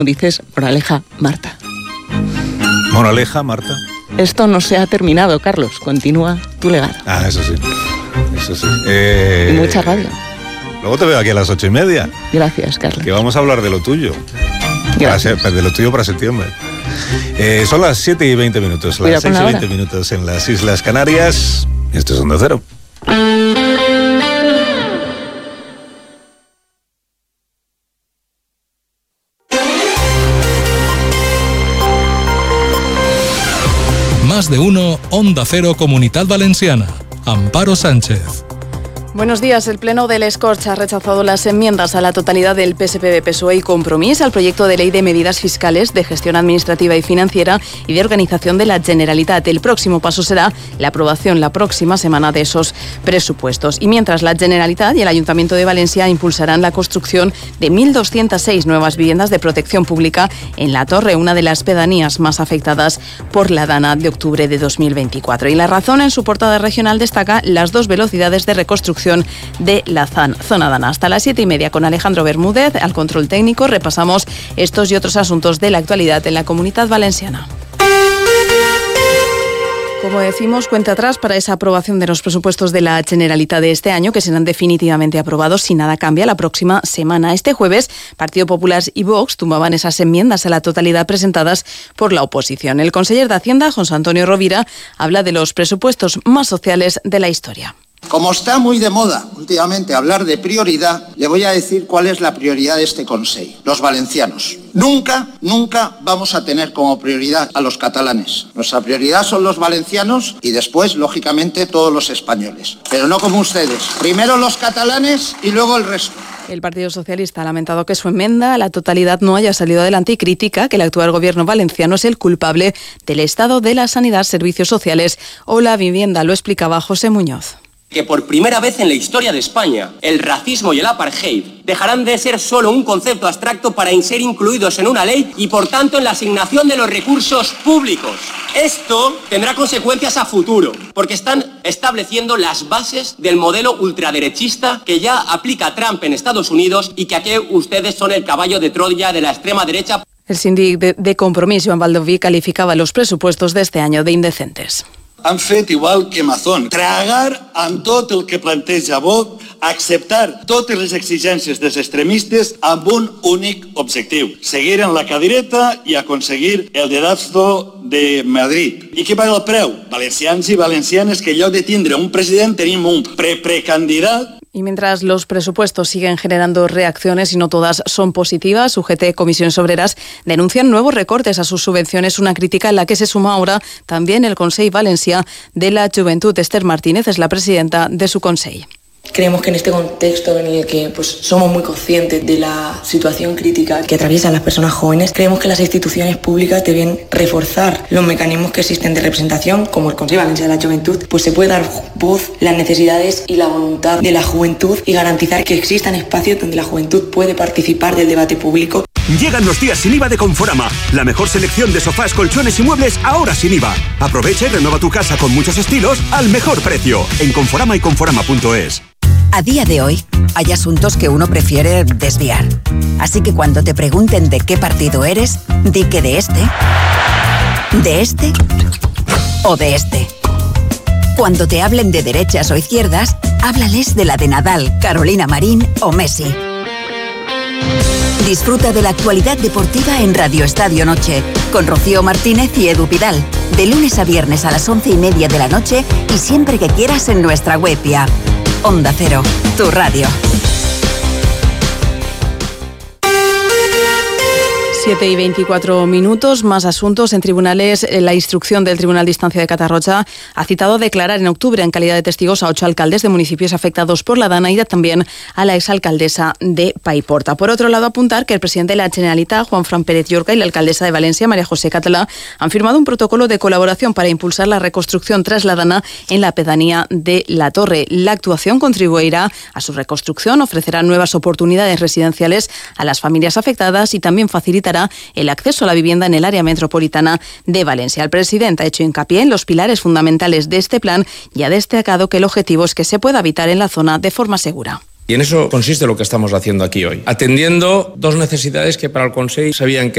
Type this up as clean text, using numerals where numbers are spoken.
Dices, moraleja, Marta. Moraleja, Marta. Esto no se ha terminado, Carlos. Continúa tu legado. Ah, eso sí. Eso sí. Y mucha radio. Luego te veo aquí a las 8:30. Gracias, Carlos. Que vamos a hablar de lo tuyo. Gracias. De lo tuyo para septiembre. Son las 7:20, las 6:20 en las Islas Canarias. Esto es Onda Cero. Más de uno, Onda Cero Comunitat Valenciana. Amparo Sánchez. Buenos días. El Pleno de les Corts ha rechazado las enmiendas a la totalidad del PSPB, PSOE y Compromís al proyecto de ley de medidas fiscales, de gestión administrativa y financiera y de organización de la Generalitat. El próximo paso será la aprobación la próxima semana de esos presupuestos. Y mientras la Generalitat y el Ayuntamiento de Valencia impulsarán la construcción de 1.206 nuevas viviendas de protección pública en La Torre, una de las pedanías más afectadas por la dana de octubre de 2024. Y La Razón, en su portada regional, destaca las 2 velocidades de reconstrucción de la zona dana. Hasta las 7:30 con Alejandro Bermúdez al control técnico repasamos estos y otros asuntos de la actualidad en la Comunitat Valenciana. Como decimos, cuenta atrás para esa aprobación de los presupuestos de la Generalitat de este año, que serán definitivamente aprobados si nada cambia la próxima semana. Este jueves, Partido Popular y Vox tumbaban esas enmiendas a la totalidad presentadas por la oposición. El conseller de Hacienda, José Antonio Rovira, habla de los presupuestos más sociales de la historia. Como está muy de moda últimamente hablar de prioridad, le voy a decir cuál es la prioridad de este Consell. Los valencianos. Nunca vamos a tener como prioridad a los catalanes. Nuestra prioridad son los valencianos y después, lógicamente, todos los españoles. Pero no como ustedes. Primero los catalanes y luego el resto. El Partido Socialista ha lamentado que su enmienda a la totalidad no haya salido adelante y critica que el actual gobierno valenciano es el culpable del estado de la sanidad, servicios sociales o la vivienda. Lo explicaba José Muñoz. Que por primera vez en la historia de España, el racismo y el apartheid dejarán de ser solo un concepto abstracto para ser incluidos en una ley y, por tanto, en la asignación de los recursos públicos. Esto tendrá consecuencias a futuro, porque están estableciendo las bases del modelo ultraderechista que ya aplica Trump en Estados Unidos y que aquí ustedes son el caballo de Troya de la extrema derecha. El síndic de Compromís, Joan Baldoví, calificaba los presupuestos de este año de indecentes. Han fet igual que Amazon, tragar amb tot el que planteja Vox, acceptar totes les exigències dels extremistes amb un únic objectiu, seguir en la cadireta i aconseguir el dedazo de Madrid. I què paga el preu? Valencians i valencianes que en lloc de tindre un president tenim un precandidat. Y mientras los presupuestos siguen generando reacciones y no todas son positivas, UGT y Comisiones Obreras denuncian nuevos recortes a sus subvenciones, una crítica en la que se suma ahora también el Consell Valencià de la Juventud. Esther Martínez es la presidenta de su Consell. Creemos que en este contexto en el que somos muy conscientes de la situación crítica que atraviesan las personas jóvenes, creemos que las instituciones públicas deben reforzar los mecanismos que existen de representación, como el Consell Valencià de la Juventud, pues se puede dar voz a las necesidades y la voluntad de la juventud y garantizar que existan espacios donde la juventud puede participar del debate público. Llegan los días sin IVA de Conforama. La mejor selección de sofás, colchones y muebles ahora sin IVA. Aprovecha y renueva tu casa con muchos estilos al mejor precio. En Conforama y Conforama.es. A día de hoy, hay asuntos que uno prefiere desviar. Así que cuando te pregunten de qué partido eres, di que de este o de este. Cuando te hablen de derechas o izquierdas, háblales de la de Nadal, Carolina Marín o Messi. Disfruta de la actualidad deportiva en Radio Estadio Noche, con Rocío Martínez y Edu Pidal, de lunes a viernes a las 11:30 de la noche y siempre que quieras en nuestra web y app. Onda Cero, tu radio. 7:24, más asuntos. En tribunales, la instrucción del Tribunal de Instancia de Catarroja ha citado declarar en octubre en calidad de testigos a 8 alcaldes de municipios afectados por la dana y también a la exalcaldesa de Paiporta. Por otro lado, apuntar que el presidente de la Generalitat, Juanfran Pérez Llorca, y la alcaldesa de Valencia, María José Català, han firmado un protocolo de colaboración para impulsar la reconstrucción tras la dana en la pedanía de La Torre. La actuación contribuirá a su reconstrucción, ofrecerá nuevas oportunidades residenciales a las familias afectadas y también facilitará el acceso a la vivienda en el área metropolitana de Valencia. El presidente ha hecho hincapié en los pilares fundamentales de este plan y ha destacado que el objetivo es que se pueda habitar en la zona de forma segura. Y en eso consiste lo que estamos haciendo aquí hoy, atendiendo dos necesidades que para el Consell sabían que